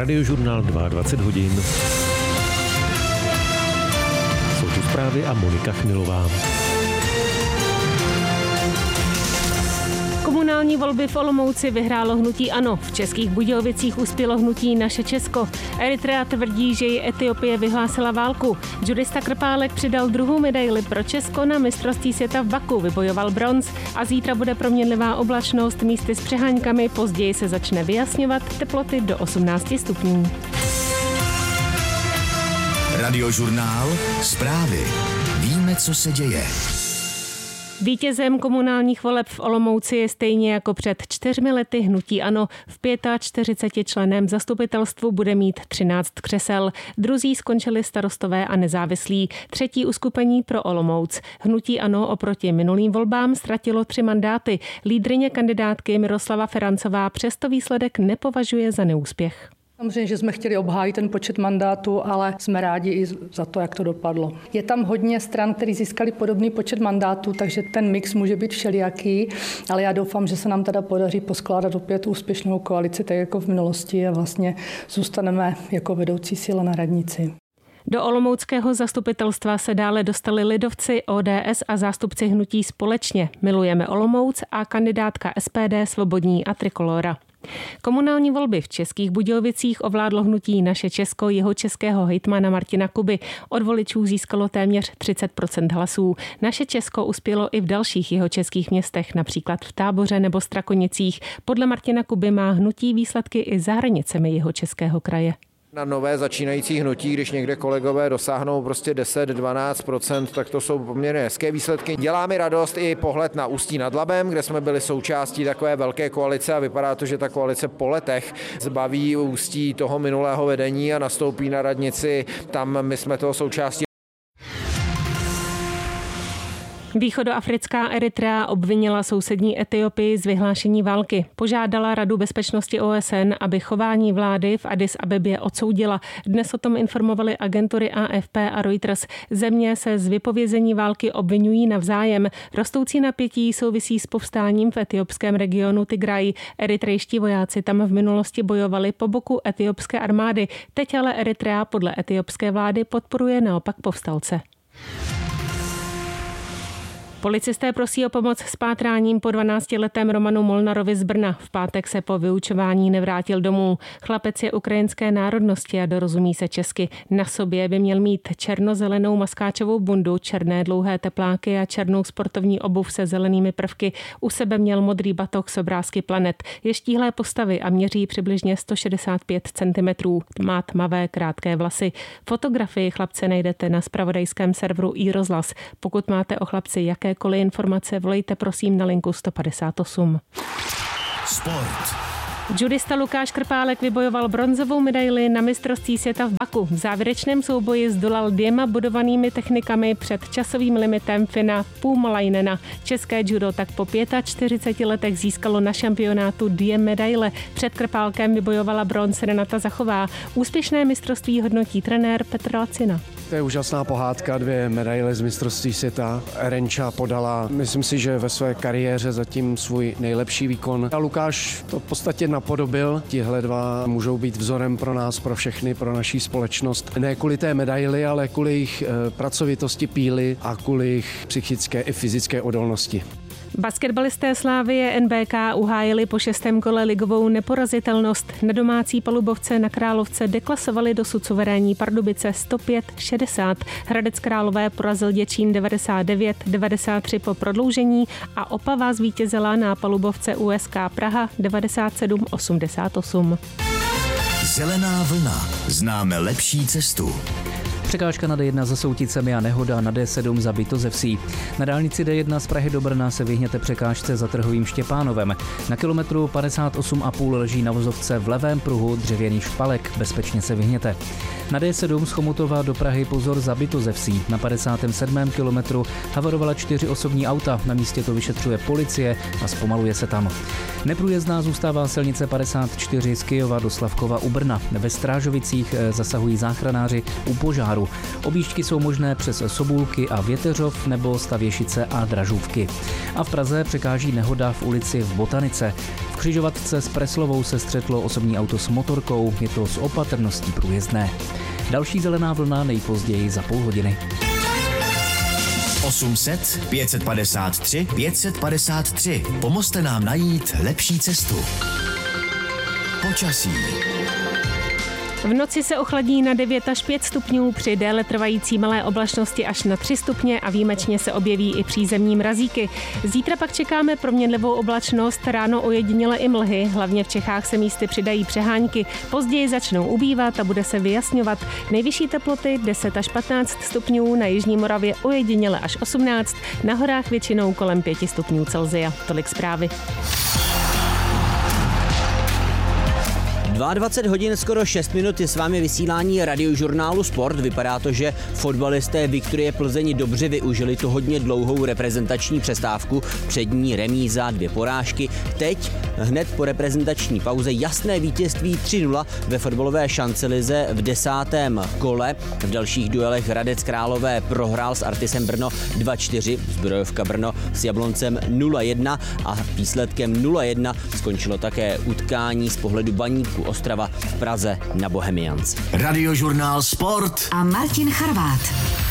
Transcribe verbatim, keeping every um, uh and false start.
Radiožurnál dvacet dva hodin. Jsou tu zprávy a Monika Chmilová. Komunální volby v Olomouci vyhrálo hnutí ANO. V Českých Budějovicích uspělo hnutí Naše Česko. Eritrea tvrdí, že ji Etiopie vyhlásila válku. Judista Krpálek přidal druhou medaili pro Česko na mistrovství světa v Baku. Vybojoval bronz a zítra bude proměnlivá oblačnost místy s přeháňkami. Později se začne vyjasňovat, teploty do osmnáct stupňů. Radiožurnál Zprávy. Víme, co se děje. Vítězem komunálních voleb v Olomouci je stejně jako před čtyřmi lety hnutí ANO. V čtyřicetičlenném zastupitelstvu bude mít třináct křesel. Druzí skončili starostové a nezávislí. Třetí uskupení pro Olomouc. Hnutí ANO oproti minulým volbám ztratilo tři mandáty. Lídryně kandidátky Miroslava Ferancová přesto výsledek nepovažuje za neúspěch. Samozřejmě, že jsme chtěli obhájit ten počet mandátů, ale jsme rádi i za to, jak to dopadlo. Je tam hodně stran, které získali podobný počet mandátů, takže ten mix může být všelijaký, ale já doufám, že se nám teda podaří poskládat opět úspěšnou koalici, tak jako v minulosti, a vlastně zůstaneme jako vedoucí síla na radnici. Do olomouckého zastupitelstva se dále dostali lidovci, O D S a zástupci hnutí Společně. Milujeme Olomouc a kandidátka S P D Svobodní a Trikolóra. Komunální volby v Českých Budějovicích ovládlo hnutí Naše Česko jihočeského hejtmana Martina Kuby. Od voličů získalo téměř třicet procent hlasů. Naše Česko uspělo i v dalších jihočeských městech, například v Táboře nebo Strakonicích. Podle Martina Kuby má hnutí výsledky i za hranicemi jihočeského kraje. Na nové začínající hnutí, když někde kolegové dosáhnou prostě deset až dvanáct procent, tak to jsou poměrně hezké výsledky. Dělá mi radost i pohled na Ústí nad Labem, kde jsme byli součástí takové velké koalice a vypadá to, že ta koalice po letech zbaví Ústí toho minulého vedení a nastoupí na radnici. Tam my jsme toho součástí. Východoafrická Eritrea obvinila sousední Etiopii z vyhlášení války. Požádala Radu bezpečnosti O S N, aby chování vlády v Addis Abebě odsoudila. Dnes o tom informovali agentury A F P a Reuters. Země se z vypovězení války obvinují navzájem. Rostoucí napětí souvisí s povstáním v etiopském regionu Tigraj. Eritrejští vojáci tam v minulosti bojovali po boku etiopské armády. Teď ale Eritrea podle etiopské vlády podporuje naopak povstalce. Policisté prosí o pomoc s pátráním po dvanáctiletém Romanu Molnarovi z Brna. V pátek se po vyučování nevrátil domů. Chlapec je ukrajinské národnosti a dorozumí se česky. Na sobě by měl mít černozelenou maskáčovou bundu, černé dlouhé tepláky a černou sportovní obuv se zelenými prvky. U sebe měl modrý batoh s obrázky planet. Je štíhlé postavy a měří přibližně sto šedesát pět centimetrů. Má tmavé krátké vlasy. Fotografii chlapce najdete na zpravodajském serveru iRozhlas. Pokud máte o chlapci jaké Jakékoliv informace, volejte prosím na linku sto padesát osm. Sport. Judista Lukáš Krpálek vybojoval bronzovou medaili na mistrovství světa v Baku. V závěrečném souboji zdolal dvěma bodovanými technikami před časovým limitem Fina Puumalainena. České judo tak po čtyřiceti pěti letech získalo na šampionátu dvě medaile. Před Krpálkem vybojovala bronz Renata Zachová. Úspěšné mistrovství hodnotí trenér Petr Lacina. To je úžasná pohádka, dvě medaile z mistrovství světa. Renča podala, myslím si, že ve své kariéře zatím svůj nejlepší výkon. A Lukáš to v podstatě napodobil. Tihle dva můžou být vzorem pro nás, pro všechny, pro naší společnost. Ne kvůli té medaili, ale kvůli jejich pracovitosti píly a kvůli jejich psychické i fyzické odolnosti. Basketbalisté Slavie N B K uhájili po šestém kole ligovou neporazitelnost. Na domácí palubovce na Královce deklasovali dosud suverénní Pardubice sto pět šedesát. Hradec Králové porazil Děčín devadesát devět devadesát tři po prodloužení a Opava zvítězila na palubovce U S K Praha devadesát sedm osmdesát osm. Zelená vlna. Známe lepší cestu. Překážka na D jedna za Souticemi a nehoda na D sedm za Bitozevsí. Na dálnici D jedna z Prahy do Brna se vyhněte překážce za Trhovým Štěpánovem. Na kilometru padesát osm a půl leží na vozovce v levém pruhu dřevěný špalek. Bezpečně se vyhněte. Na D sedm z Chomutova do Prahy pozor za Bitozevsí. Na padesátém sedmém kilometru havarovala čtyři osobní auta. Na místě to vyšetřuje policie a zpomaluje se tam. Neprůjezdná zůstává silnice padesát čtyři z Kyjova do Slavkova u Brna. Ve Strážovicích zasahují záchranáři u požáru. festivalu. Objížďky jsou možné přes Sobůlky a Věteřov nebo Stavěšice a Dražůvky. A v Praze překáží nehoda v ulici v Botanice. V křižovatce s Preslovou se střetlo osobní auto s motorkou, je to s opatrností průjezdné. Další zelená vlna nejpozději za půl hodiny. osm set pět set padesát tři pět set padesát tři. Pomozte nám najít lepší cestu. Počasí. V noci se ochladí na devět až pět stupňů, při déle trvající malé oblačnosti až na tři stupně a výjimečně se objeví i přízemní mrazíky. Zítra pak čekáme proměnlivou oblačnost, ráno ojediněle i mlhy, hlavně v Čechách se místy přidají přehánky, později začnou ubývat a bude se vyjasňovat. Nejvyšší teploty deset až patnáct stupňů, na jižní Moravě ojediněle až osmnáct, na horách většinou kolem pět stupňů Celsia. Tolik zprávy. dvacet dva hodin, skoro šest minut je s vámi vysílání radiožurnálu Sport. Vypadá to, že fotbalisté Viktorie Plzeň dobře využili tu hodně dlouhou reprezentační přestávku. Před ní remíza, dvě porážky. Teď hned po reprezentační pauze jasné vítězství tři nula ve fotbalové šancelize v desátém kole. V dalších duelech Hradec Králové prohrál s Artisem Brno dva čtyři, Zbrojovka Brno s Jabloncem nula jedna a výsledkem nula jedna skončilo také utkání z pohledu Baníku Ostrava v Praze na Bohemians. Radiožurnál Sport a Martin Charvát.